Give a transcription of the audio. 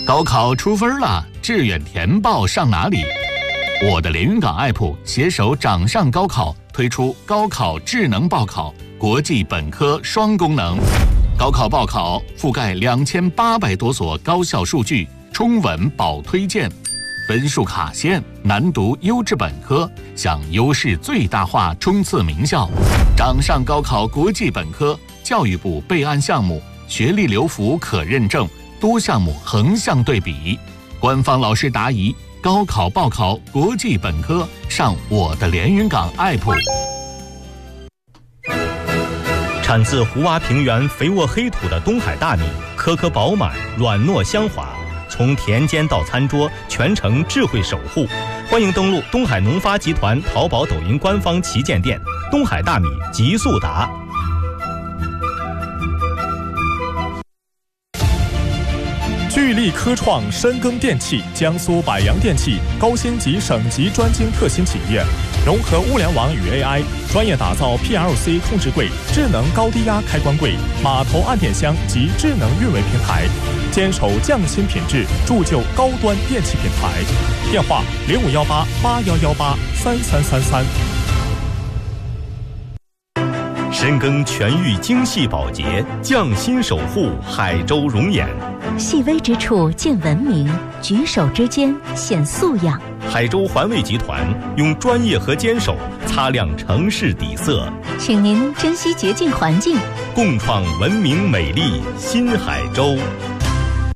高考出分了，志愿填报上哪里？我的连云港 App 携手掌上高考推出高考智能报考，国际本科双功能。高考报考覆盖2800多所高校数据，冲稳保推荐，分数卡线，难读优质本科，向优势最大化冲刺名校。掌上高考国际本科，教育部备案项目，学历留服可认证，多项目横向对比，官方老师答疑。高考报考国际本科，上我的连云港 App。 产自胡洼平原肥沃黑土的东海大米，颗颗饱满，软糯香滑，从田间到餐桌，全程智慧守护。欢迎登录东海农发集团淘宝、抖音官方旗舰店，东海大米极速达。 聚力科创深耕电气，江苏百洋电器高星级省级专精特新企业，融合物联网与 AI， 专业打造 PLC 控制柜、智能高低压开关柜、码头按电箱及智能运维平台，坚守匠心品质，铸就高端电器品牌。电话051881183333。 深耕全域精细保洁，匠心守护海州容颜。 细微之处见文明，举手之间显素养。 海州环卫集团用专业和坚守擦亮城市底色， 请您珍惜洁净环境， 共创文明美丽新海州。